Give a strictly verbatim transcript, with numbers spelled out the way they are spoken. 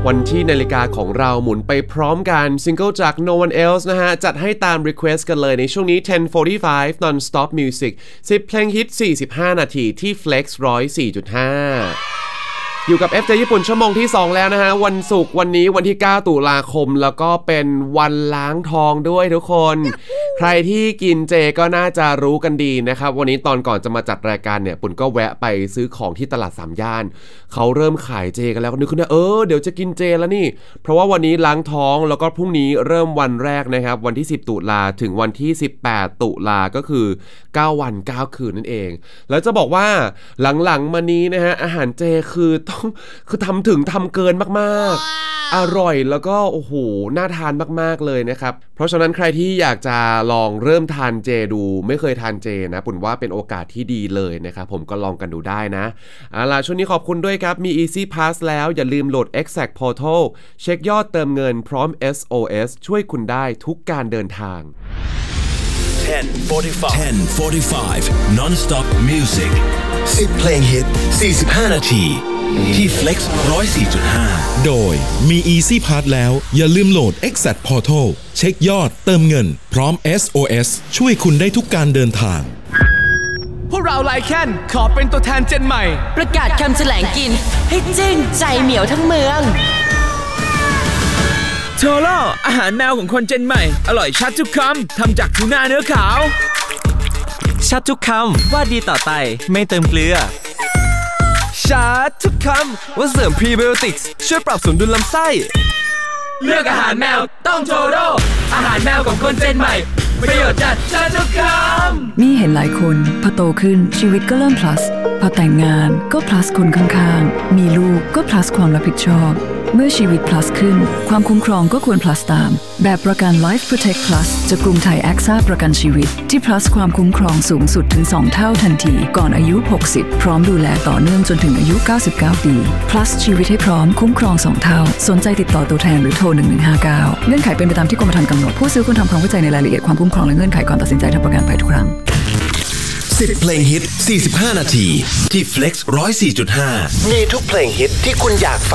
วันที่นาฬิกาของเราหมุนไปพร้อมกันซิงเกิลจาก No One Else นะฮะจัดให้ตาม request กันเลยในช่วงนี้ ten forty-five non-stop music สิบเพลงฮิตสี่สิบห้านาทีที่ Flex หนึ่งศูนย์สี่จุดห้าอยู่กับ เอฟ เจ ญี่ปุ่นชั่วโมงที่สองแล้วนะฮะวันศุกร์วันนี้วันที่เก้าตุลาคมแล้วก็เป็นวันล้างทองด้วยทุกคนใครที่กินเจก็น่าจะรู้กันดีนะครับวันนี้ตอนก่อนจะมาจัดรายการเนี่ยปุ่นก็แวะไปซื้อของที่ตลาดสามย่านเขาเริ่มขายเจกันแล้วก็นึกขึ้นว่าเออเดี๋ยวจะกินเจแล้วนี่เพราะว่าวันนี้ล้างท้องแล้วก็พรุ่งนี้เริ่มวันแรกนะครับวันที่สิบตุลาถึงวันที่สิบแปดตุลาก็คือเก้าวันเก้าคืนนั่นเองแล้วจะบอกว่าหลังๆมานี้นะฮะอาหารเจคือต้องคือทำถึงทำเกินมากๆอร่อยแล้วก็โอ้โหน่าทานมากๆเลยนะครับเพราะฉะนั้นใครที่อยากจะลองเริ่มทานเจดูไม่เคยทานเจนะปุ่นว่าเป็นโอกาสที่ดีเลยนะครับผมก็ลองกันดูได้นะเอาล่ะช่วงนี้ขอบคุณด้วยครับมี Easy Pass แล้วอย่าลืมโหลด Exact Portal เช็คยอดเติมเงินพร้อม เอส โอ เอส ช่วยคุณได้ทุกการเดินทาง ten forty-five ten forty-five non-stop music สิบเพลงฮิตสี่สิบห้านาทีที่ Flex หนึ่งศูนย์สี่จุดห้าโดยมี Easy Pass แล้วอย่าลืมโหลด Exact Portal เช็คยอดเติมเงินพร้อม เอส โอ เอส ช่วยคุณได้ทุกการเดินทางพวกเราไลแคนขอเป็นตัวแทนเจนใหม่ประกาศคำแถลงกินให้จึ้งใจเหมียวทั้งเมืองโทโร่อาหารแมวของคนเจนใหม่อร่อยชัดทุกคำทำจากทูน่าเนื้อขาวชัดทุกคำว่าดีต่อไตไม่เติมเกลือชัดทุกคำว่าเสริมพรีไบโอติกส์ช่วยปรับสมดุลลำไส้เลือกอาหารแมวต้องโทโร่อาหารแมวของคนเจนใหม่ประโยชน์จัดชัดทุกคำมีเห็นหลายคนพอโตขึ้นชีวิตก็เริ่ม plus พอแต่งงานก็ plus คนข้างๆมีลูกก็ plus ความรับผิดชอบเมื่อชีวิต plus ขึ้นความคุ้มครองก็ควร plus ตามแบบประกัน Life Protect Plus จากกรุงไทย แอคซ่า ประกันชีวิตที่ plus ความคุ้มครองสูงสุดถึงสองเท่าทันทีก่อนอายุหกสิบพร้อมดูแลต่อเนื่องจนถึงอายุเก้าสิบเก้าปี plus ชีวิตให้พร้อมคุ้มครองสองเท่าสนใจติดต่อตัวแทนหรือโทรหนึ่งหนึ่งห้าเก้าเงื่อนไขเป็นไปตามที่กรมธรรม์กำหนดผู้ซื้อควรทำความเข้าใจในรายละเอียดความคุ้มครองและเงื่อนไขก่อนตัดสินใจทำประกันภัยทุกครั้งสิบเพลงฮิตสี่สิบห้านาทีที่ Flex หนึ่งศูนย์สี่จุดห้ามีทุกเพลงฮิตที่คุณอยากฟัง